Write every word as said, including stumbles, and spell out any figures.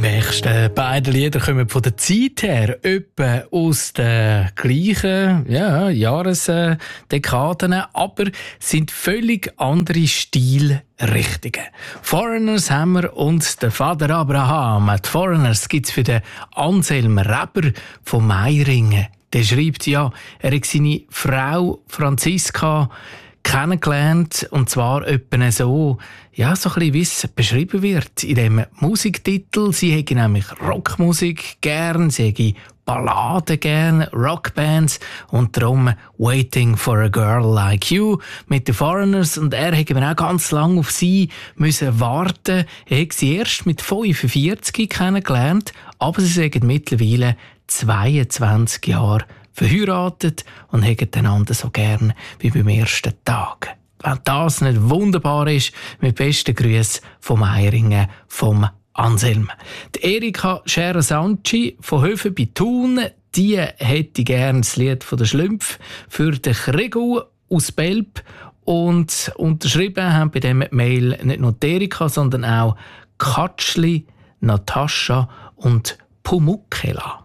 nächsten beiden Lieder kommen von der Zeit her etwa aus den gleichen ja, Jahresdekaden, aber sind völlig andere Stilrichtungen. Foreigners haben wir und der Vater Abraham. Die Foreigners gibt es für den Anselm Reber von Meiringen. Der schreibt ja, er hat seine Frau Franziska kennengelernt, und zwar etwa so, ja, so ein bisschen, wie es beschrieben wird in dem Musiktitel. Sie hätte nämlich Rockmusik gern, sie hätte Balladen gern, Rockbands und darum «Waiting for a Girl Like You» mit den Foreigners, und er hätte auch ganz lange auf sie müssen warten. Er hat sie erst mit fünfundvierzig kennengelernt, aber sie sagen mittlerweile zweiundzwanzig Jahre verheiratet und haben einander so gern wie beim ersten Tag. Wenn das nicht wunderbar ist, mit besten Grüßen vom Meiringen, vom Anselm. Die Erika Scherer-Sanci von Höfen bei Thun, die hätte gern das Lied von der Schlümpf für den Krigu aus Belp, und unterschrieben haben bei dem Mail nicht nur die Erika, sondern auch Katschli, Natascha und Pumukkela.